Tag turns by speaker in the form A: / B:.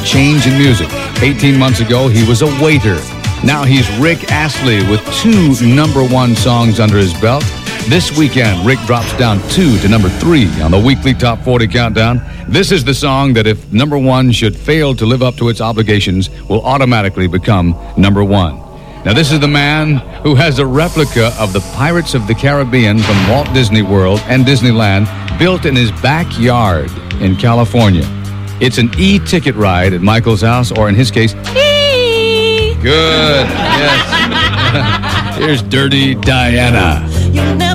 A: change in music. 18 months ago, he was a waiter. Now he's Rick Astley with 2 #1 songs under his belt. This weekend, Rick drops down 2 to number 3 on the weekly Top 40 Countdown. This is the song that if #1 should fail to live up to its obligations, will automatically become #1. Now, this is the man who has a replica of the Pirates of the Caribbean from Walt Disney World and Disneyland built in his backyard in California. It's an e-ticket ride at Michael's house, or in his case, Good. Yes. Here's Dirty Diana.